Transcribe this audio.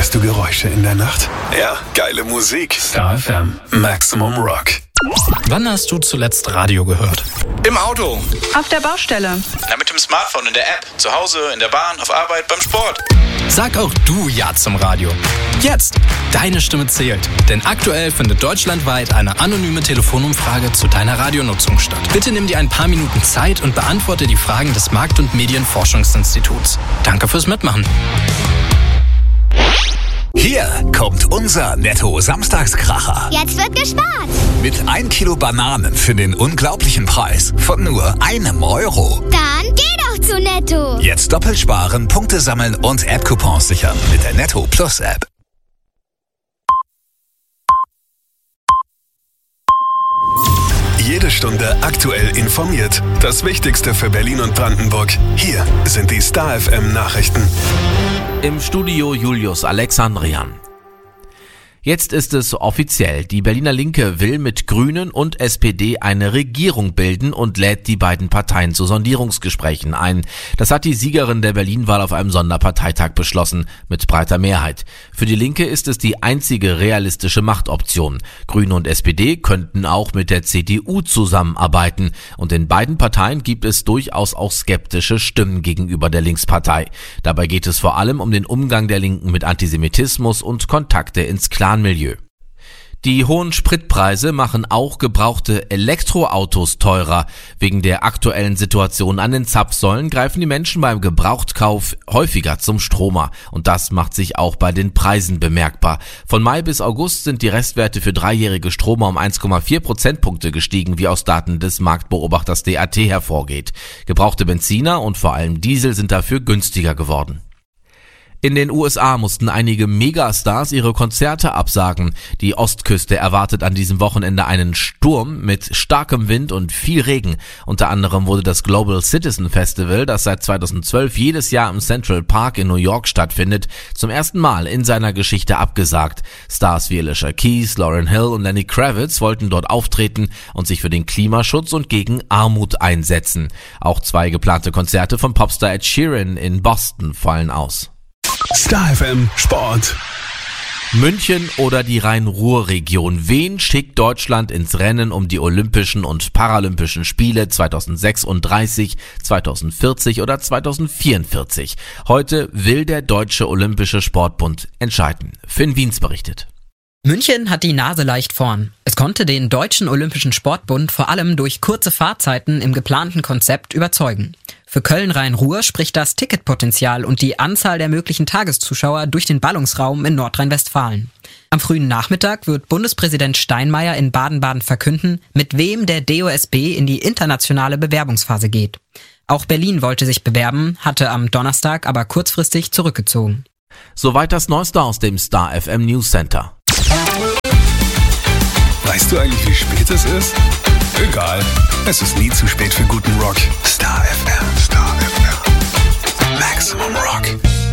Hörst du Geräusche in der Nacht? Ja, geile Musik. Star FM. Maximum Rock. Wann hast du zuletzt Radio gehört? Im Auto. Auf der Baustelle. Na, mit dem Smartphone, in der App. Zu Hause, in der Bahn, auf Arbeit, beim Sport. Sag auch du Ja zum Radio. Jetzt! Deine Stimme zählt. Denn aktuell findet deutschlandweit eine anonyme Telefonumfrage zu deiner Radionutzung statt. Bitte nimm dir ein paar Minuten Zeit und beantworte die Fragen des Markt- und Medienforschungsinstituts. Danke fürs Mitmachen. Hier kommt unser Netto-Samstagskracher. Jetzt wird gespart. Mit 1 Kilo Bananen für den unglaublichen Preis von nur €1. Dann geh doch zu Netto. Jetzt doppelt sparen, Punkte sammeln und App-Coupons sichern mit der Netto Plus App. Jede Stunde aktuell informiert. Das Wichtigste für Berlin und Brandenburg. Hier sind die Star FM Nachrichten. Im Studio Julius Alexandrian. Jetzt ist es offiziell. Die Berliner Linke will mit Grünen und SPD eine Regierung bilden und lädt die beiden Parteien zu Sondierungsgesprächen ein. Das hat die Siegerin der Berlin-Wahl auf einem Sonderparteitag beschlossen, mit breiter Mehrheit. Für die Linke ist es die einzige realistische Machtoption. Grüne und SPD könnten auch mit der CDU zusammenarbeiten. Und in beiden Parteien gibt es durchaus auch skeptische Stimmen gegenüber der Linkspartei. Dabei geht es vor allem um den Umgang der Linken mit Antisemitismus und Kontakte ins Clanmilieu. Die hohen Spritpreise machen auch gebrauchte Elektroautos teurer. Wegen der aktuellen Situation an den Zapfsäulen greifen die Menschen beim Gebrauchtkauf häufiger zum Stromer. Und das macht sich auch bei den Preisen bemerkbar. Von Mai bis August sind die Restwerte für dreijährige Stromer um 1,4 Prozentpunkte gestiegen, wie aus Daten des Marktbeobachters DAT hervorgeht. Gebrauchte Benziner und vor allem Diesel sind dafür günstiger geworden. In den USA mussten einige Megastars ihre Konzerte absagen. Die Ostküste erwartet an diesem Wochenende einen Sturm mit starkem Wind und viel Regen. Unter anderem wurde das Global Citizen Festival, das seit 2012 jedes Jahr im Central Park in New York stattfindet, zum ersten Mal in seiner Geschichte abgesagt. Stars wie Alicia Keys, Lauryn Hill und Lenny Kravitz wollten dort auftreten und sich für den Klimaschutz und gegen Armut einsetzen. Auch 2 geplante Konzerte von Popstar Ed Sheeran in Boston fallen aus. Star FM Sport. München oder die Rhein-Ruhr-Region. Wen schickt Deutschland ins Rennen um die Olympischen und Paralympischen Spiele 2036, 2040 oder 2044? Heute will der Deutsche Olympische Sportbund entscheiden. Finn Wiens berichtet. München hat die Nase leicht vorn. Es konnte den Deutschen Olympischen Sportbund vor allem durch kurze Fahrzeiten im geplanten Konzept überzeugen. Für Köln-Rhein-Ruhr spricht das Ticketpotenzial und die Anzahl der möglichen Tageszuschauer durch den Ballungsraum in Nordrhein-Westfalen. Am frühen Nachmittag wird Bundespräsident Steinmeier in Baden-Baden verkünden, mit wem der DOSB in die internationale Bewerbungsphase geht. Auch Berlin wollte sich bewerben, hatte am Donnerstag aber kurzfristig zurückgezogen. Soweit das Neueste aus dem Star FM News Center. Weißt du eigentlich, wie spät es ist? Egal. Es ist nie zu spät für guten Rock. Star FM. Star FM. Maximum Rock.